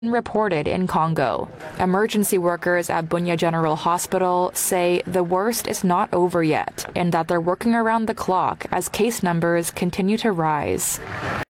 reported in Congo. Emergency workers at Bunia General Hospital say the worst is not over yet and that they're working around the clock as case numbers continue to rise.